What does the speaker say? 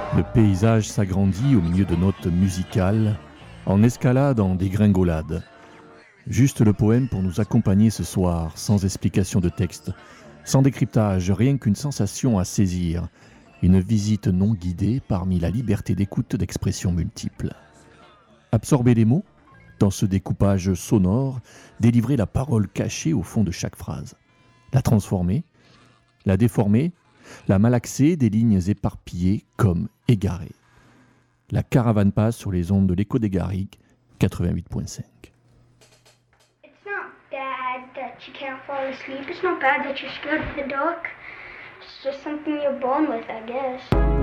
Le paysage s'agrandit au milieu de notes musicales, en escalade, en dégringolade. Juste le poème pour nous accompagner ce soir, sans explication de texte, sans décryptage, rien qu'une sensation à saisir, une visite non guidée parmi la liberté d'écoute d'expressions multiples. Absorber les mots, dans ce découpage sonore, délivrer la parole cachée au fond de chaque phrase, la transformer, la déformer, la malaxer des lignes éparpillées comme égarées. La caravane passe sur les ondes de l'écho des Garrigues, 88.5. It's not bad that you can't fall asleep. It's not bad that you're scared of the dark. It's just something you're born with, I guess.